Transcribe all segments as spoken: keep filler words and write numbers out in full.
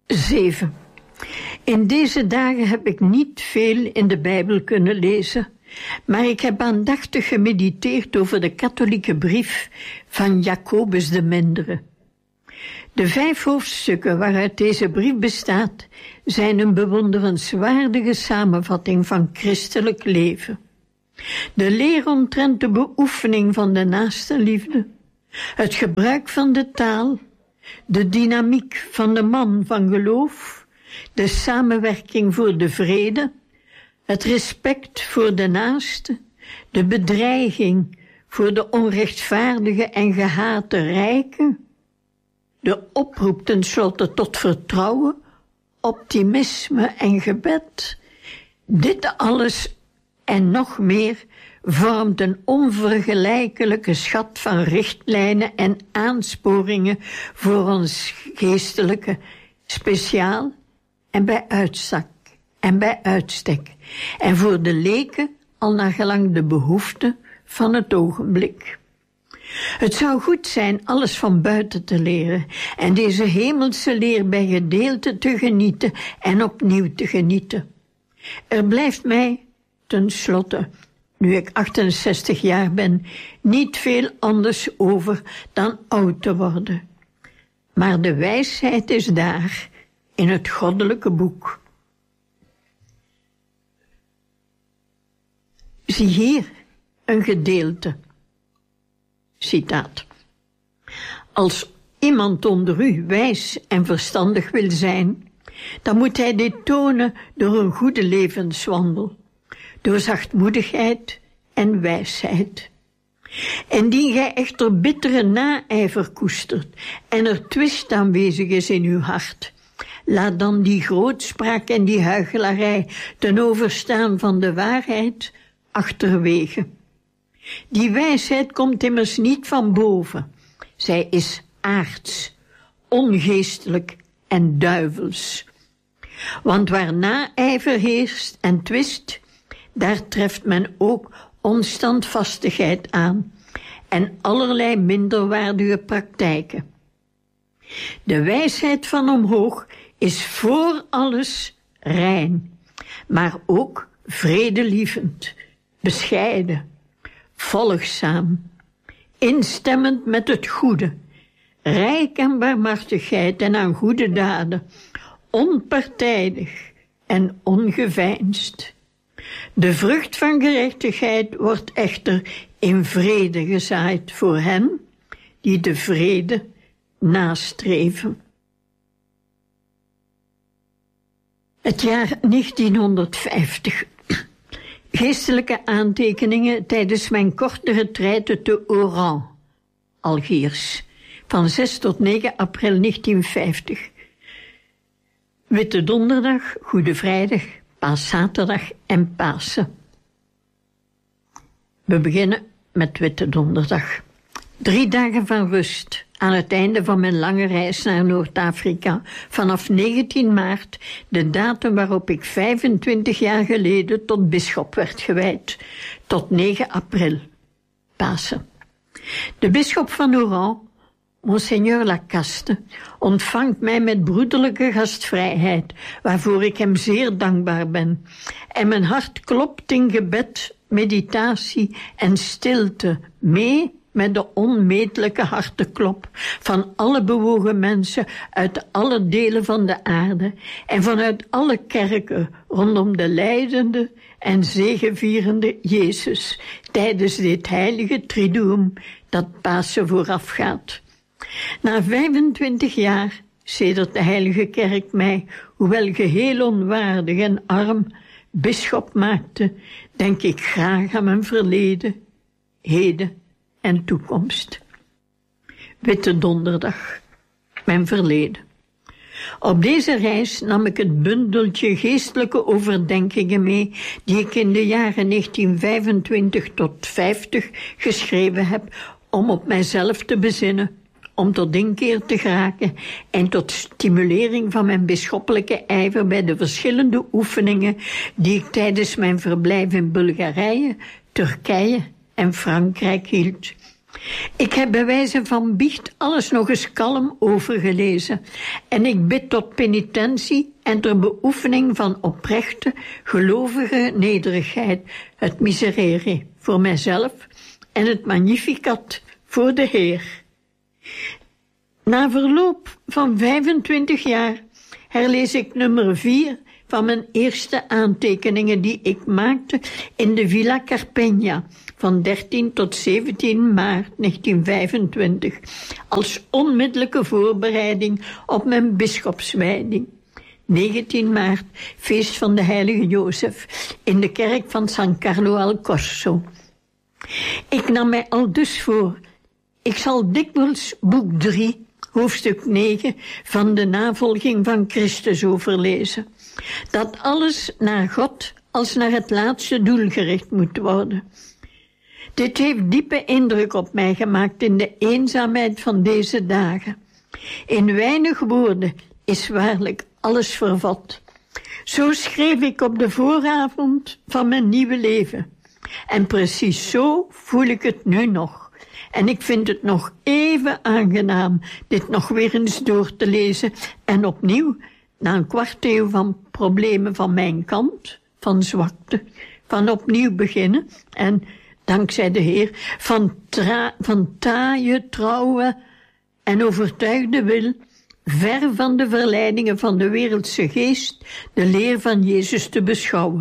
zeven. In deze dagen heb ik niet veel in de Bijbel kunnen lezen, maar ik heb aandachtig gemediteerd over de katholieke brief van Jacobus de Mindere. De vijf hoofdstukken waaruit deze brief bestaat, zijn een bewonderenswaardige samenvatting van christelijk leven. De leer omtrent de beoefening van de naastenliefde, het gebruik van de taal, de dynamiek van de man van geloof, de samenwerking voor de vrede, het respect voor de naaste, de bedreiging voor de onrechtvaardige en gehate rijken, de oproep tenslotte tot vertrouwen, optimisme en gebed. Dit alles en nog meer vormt een onvergelijkelijke schat van richtlijnen en aansporingen voor ons geestelijke, speciaal en bij uitstek en bij uitstek, en voor de leken al naar gelang de behoefte van het ogenblik. Het zou goed zijn alles van buiten te leren en deze hemelse leer bij gedeelte te genieten en opnieuw te genieten. Er blijft mij, ten slotte, nu ik achtenzestig jaar ben, niet veel anders over dan oud te worden. Maar de wijsheid is daar, in het goddelijke boek. Zie hier een gedeelte. Citaat. Als iemand onder u wijs en verstandig wil zijn, dan moet hij dit tonen door een goede levenswandel, door zachtmoedigheid en wijsheid. Indien gij echter bittere naijver koestert en er twist aanwezig is in uw hart, laat dan die grootspraak en die huichelarij ten overstaan van de waarheid achterwege. Die wijsheid komt immers niet van boven. Zij is aards, ongeestelijk en duivels. Want waar naijver heerst en twist, daar treft men ook onstandvastigheid aan en allerlei minderwaardige praktijken. De wijsheid van omhoog is voor alles rein, maar ook vredelievend, bescheiden, volgzaam, instemmend met het goede, rijk aan barmhartigheid en aan goede daden, onpartijdig en ongeveinsd. De vrucht van gerechtigheid wordt echter in vrede gezaaid voor hen die de vrede nastreven. Het jaar negentienhonderdvijftig. Geestelijke aantekeningen tijdens mijn korte retraite te Oran, Algiers, van zes tot negen april negentienhonderdvijftig. Witte Donderdag, Goede Vrijdag, Paaszaterdag en Pasen. We beginnen met Witte Donderdag. Drie dagen van rust aan het einde van mijn lange reis naar Noord-Afrika, vanaf negentien maart, de datum waarop ik vijfentwintig jaar geleden tot bisschop werd gewijd, tot negen april, Pasen. De bisschop van Oran, Monseigneur Lacaste, ontvangt mij met broederlijke gastvrijheid, waarvoor ik hem zeer dankbaar ben. En mijn hart klopt in gebed, meditatie en stilte mee met de onmetelijke hartenklop van alle bewogen mensen uit alle delen van de aarde en vanuit alle kerken rondom de lijdende en zegevierende Jezus tijdens dit heilige triduum dat Pasen voorafgaat. Na vijfentwintig jaar, sedert de heilige kerk mij, hoewel geheel onwaardig en arm, bisschop maakte, denk ik graag aan mijn verleden, heden en toekomst. Witte Donderdag, mijn verleden. Op deze reis nam ik het bundeltje geestelijke overdenkingen mee die ik in de jaren negentienhonderdvijfentwintig tot vijftig geschreven heb om op mijzelf te bezinnen, om tot inkeer te geraken en tot stimulering van mijn bisschoppelijke ijver bij de verschillende oefeningen die ik tijdens mijn verblijf in Bulgarije, Turkije en Frankrijk hield. Ik heb bij wijze van biecht alles nog eens kalm overgelezen en ik bid tot penitentie en ter beoefening van oprechte, gelovige nederigheid het Miserere voor mijzelf en het Magnificat voor de Heer. Na verloop van vijfentwintig jaar herlees ik nummer vier van mijn eerste aantekeningen die ik maakte in de Villa Carpegna van dertien tot zeventien maart negentien vijfentwintig als onmiddellijke voorbereiding op mijn bisschopswijding. negentien maart, feest van de heilige Jozef, in de kerk van San Carlo al Corso. Ik nam mij al dus voor, ik zal dikwijls boek drie, hoofdstuk negen van de navolging van Christus overlezen. Dat alles naar God als naar het laatste doel gericht moet worden. Dit heeft diepe indruk op mij gemaakt in de eenzaamheid van deze dagen. In weinig woorden is waarlijk alles vervat. Zo schreef ik op de vooravond van mijn nieuwe leven. En precies zo voel ik het nu nog. En ik vind het nog even aangenaam dit nog weer eens door te lezen en opnieuw, na een kwart eeuw van problemen van mijn kant, van zwakte, van opnieuw beginnen en, dankzij de Heer, van, tra- van taaie, trouwe en overtuigde wil, ver van de verleidingen van de wereldse geest, de leer van Jezus te beschouwen.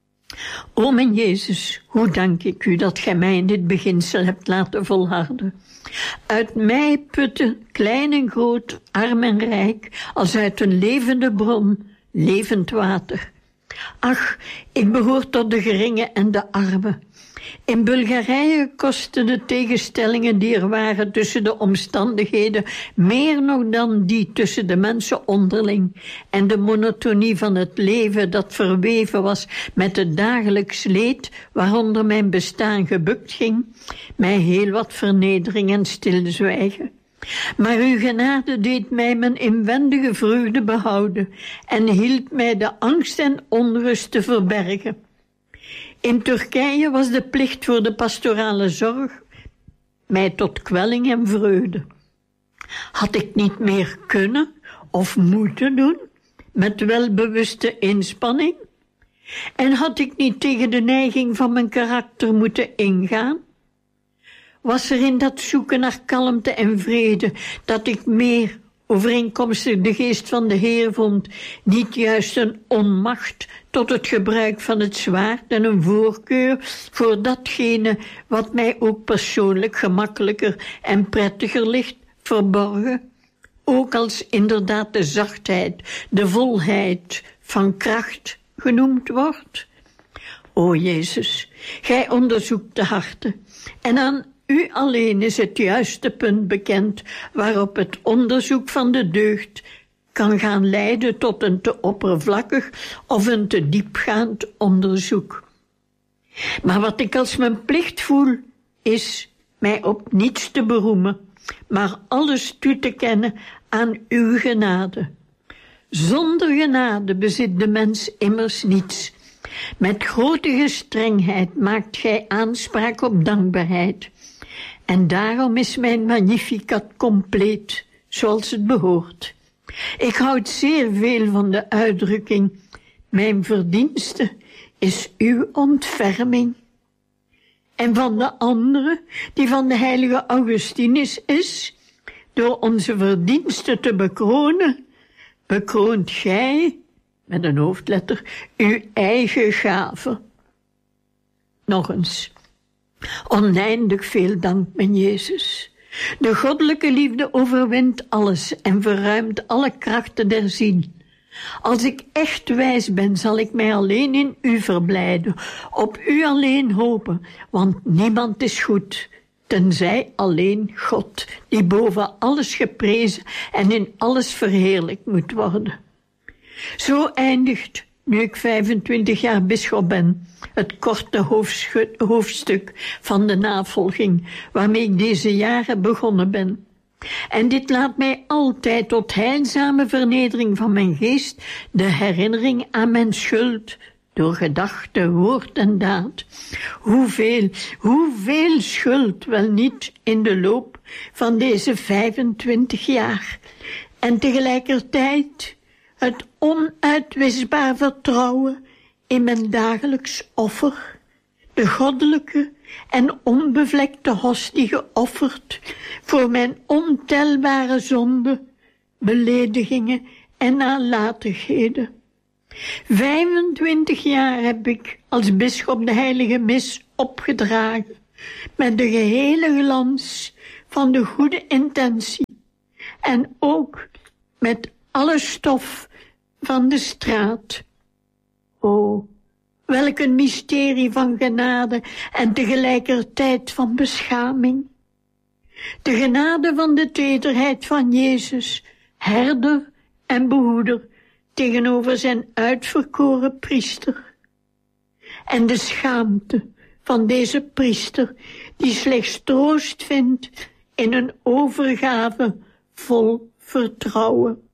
O mijn Jezus, hoe dank ik u dat gij mij in dit beginsel hebt laten volharden. Uit mij putten, klein en groot, arm en rijk, als uit een levende bron, levend water. Ach, ik behoor tot de geringen en de armen. In Bulgarije kostten de tegenstellingen die er waren tussen de omstandigheden meer nog dan die tussen de mensen onderling en de monotonie van het leven dat verweven was met het dagelijks leed waaronder mijn bestaan gebukt ging, mij heel wat vernedering en stilzwijgen. Maar uw genade deed mij mijn inwendige vreugde behouden en hielp mij de angst en onrust te verbergen. In Turkije was de plicht voor de pastorale zorg mij tot kwelling en vreugde. Had ik niet meer kunnen of moeten doen met welbewuste inspanning? En had ik niet tegen de neiging van mijn karakter moeten ingaan? Was er in dat zoeken naar kalmte en vrede dat ik meer overeenkomstig de geest van de Heer vond, niet juist een onmacht tot het gebruik van het zwaard en een voorkeur voor datgene wat mij ook persoonlijk gemakkelijker en prettiger ligt verborgen? Ook als inderdaad de zachtheid, de volheid van kracht genoemd wordt? O Jezus, gij onderzoekt de harten en aan u alleen is het juiste punt bekend waarop het onderzoek van de deugd kan gaan leiden tot een te oppervlakkig of een te diepgaand onderzoek. Maar wat ik als mijn plicht voel, is mij op niets te beroemen, maar alles toe te kennen aan uw genade. Zonder genade bezit de mens immers niets. Met grote gestrengheid maakt gij aanspraak op dankbaarheid. En daarom is mijn Magnificat compleet, zoals het behoort. Ik houd zeer veel van de uitdrukking, mijn verdienste is uw ontferming. En van de andere, die van de heilige Augustinus is, door onze verdiensten te bekronen, bekroont gij, met een hoofdletter, uw eigen gave. Nog eens. Oneindig veel dank, mijn Jezus. De goddelijke liefde overwint alles en verruimt alle krachten der ziel. Als ik echt wijs ben, zal ik mij alleen in u verblijden, op u alleen hopen, want niemand is goed, tenzij alleen God, die boven alles geprezen en in alles verheerlijkt moet worden. Zo eindigt, nu ik vijfentwintig jaar bisschop ben, het korte hoofdstuk van de navolging, waarmee ik deze jaren begonnen ben. En dit laat mij altijd tot heilzame vernedering van mijn geest de herinnering aan mijn schuld door gedachte, woord en daad. Hoeveel, hoeveel schuld wel niet in de loop van deze vijfentwintig jaar. En tegelijkertijd het onuitwisbaar vertrouwen in mijn dagelijks offer, de goddelijke en onbevlekte hostie geofferd voor mijn ontelbare zonden, beledigingen en nalatigheden. Vijfentwintig jaar heb ik als bisschop de heilige mis opgedragen, met de gehele glans van de goede intentie en ook met alle stof van de straat. O, welk een mysterie van genade en tegelijkertijd van beschaming. De genade van de tederheid van Jezus, herder en behoeder, tegenover zijn uitverkoren priester. En de schaamte van deze priester, die slechts troost vindt in een overgave vol vertrouwen.